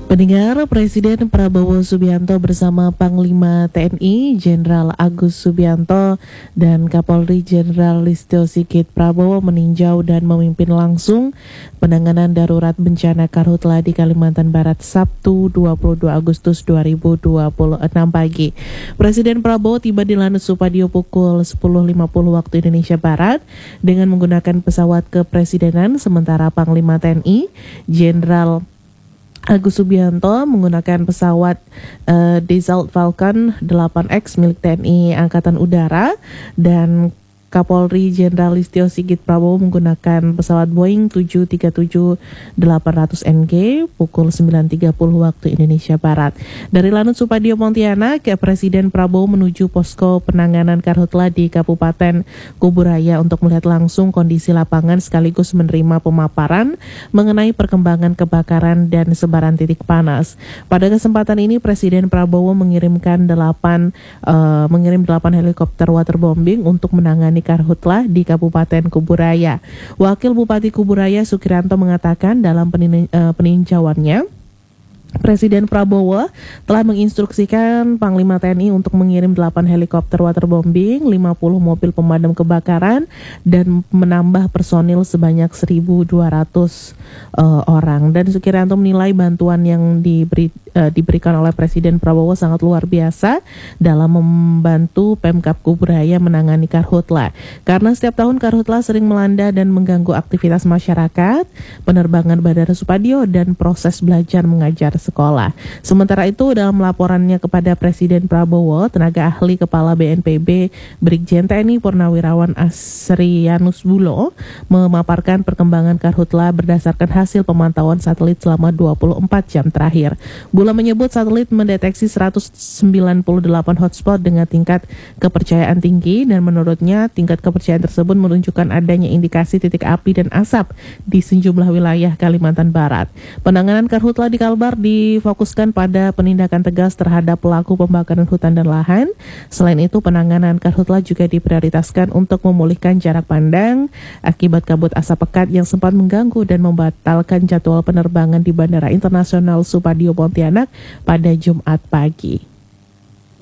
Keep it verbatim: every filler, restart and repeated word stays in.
Pendengar, Presiden Prabowo Subianto bersama Panglima T N I Jenderal Agus Subianto dan Kapolri Jenderal Listio Sigit Prabowo meninjau dan memimpin langsung penanganan darurat bencana karhutla di Kalimantan Barat Sabtu dua puluh dua Agustus dua ribu dua puluh enam pagi. Presiden Prabowo tiba di Lanut Supadio pukul sepuluh lima puluh waktu Indonesia Barat dengan menggunakan pesawat kepresidenan, sementara Panglima T N I Jenderal Agus Subianto menggunakan pesawat uh, Dassault Falcon delapan X milik T N I Angkatan Udara, dan Kapolri Jenderal Listio Sigit Prabowo menggunakan pesawat Boeing tujuh tiga tujuh delapan ratus N G pukul sembilan tiga puluh waktu Indonesia Barat. Dari Lanut Supadio Pontianak, Presiden Prabowo menuju posko penanganan karhutla di Kabupaten Kuburaya untuk melihat langsung kondisi lapangan sekaligus menerima pemaparan mengenai perkembangan kebakaran dan sebaran titik panas. Pada kesempatan ini, Presiden Prabowo mengirimkan delapan uh, mengirim delapan helikopter waterbombing untuk menangani karhutla di Kabupaten Kuburaya. Wakil Bupati Kuburaya Sukiranto mengatakan dalam penin- uh, peninjauannya, Presiden Prabowo telah menginstruksikan Panglima T N I untuk mengirim delapan helikopter waterbombing, lima puluh mobil pemadam kebakaran, dan menambah personil sebanyak seribu dua ratus uh, orang. Dan Sukiranto menilai bantuan yang diberi, uh, diberikan oleh Presiden Prabowo sangat luar biasa dalam membantu Pemkab Kuburaya menangani karhutla. Karena setiap tahun karhutla sering melanda dan mengganggu aktivitas masyarakat, penerbangan Bandara Supadio, dan proses belajar mengajar sekolah. Sementara itu, dalam laporannya kepada Presiden Prabowo, tenaga ahli Kepala B N P B Brigjen T N I Purnawirawan Asrianus Bulo memaparkan perkembangan karhutla berdasarkan hasil pemantauan satelit selama dua puluh empat jam terakhir. Bulo menyebut satelit mendeteksi seratus sembilan puluh delapan hotspot dengan tingkat kepercayaan tinggi, dan menurutnya tingkat kepercayaan tersebut menunjukkan adanya indikasi titik api dan asap di sejumlah wilayah Kalimantan Barat. Penanganan karhutla di Kalbar difokuskan pada penindakan tegas terhadap pelaku pembakaran hutan dan lahan. Selain itu, penanganan karhutla juga diprioritaskan untuk memulihkan jarak pandang akibat kabut asap pekat yang sempat mengganggu dan membatalkan jadwal penerbangan di Bandara Internasional Supadio Pontianak pada Jumat pagi.